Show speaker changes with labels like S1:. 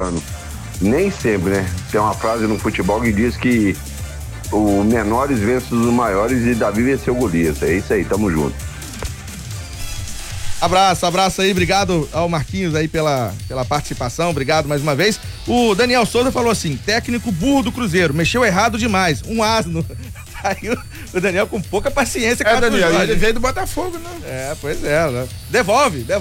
S1: ano. Nem sempre, né? Tem uma frase no futebol que diz que os menores vencem os maiores e Davi venceu Golias. É isso aí, tamo junto.
S2: Abraço aí, obrigado ao Marquinhos aí pela participação, obrigado mais uma vez. O Daniel Souza falou assim: técnico burro do Cruzeiro, mexeu errado demais, um asno. Aí o Daniel com pouca paciência.
S3: Daniel, ele veio do Botafogo, né?
S2: Pois é, né? Devolve.